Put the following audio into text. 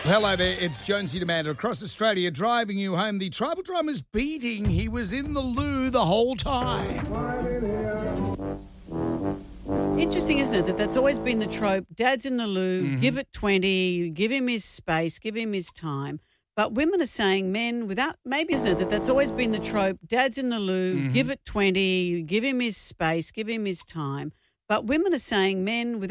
Hello there, it's Jonesy Demander across Australia driving you home. The tribal drummer's beating. He was in the loo the whole time. Interesting, isn't it, that that's always been the trope. Dad's in the loo, give it 20, give him his space, give him his time. But women are saying men without, maybe isn't it, that that's always been the trope. Dad's in the loo, give it 20, give him his space, give him his time. But women are saying men without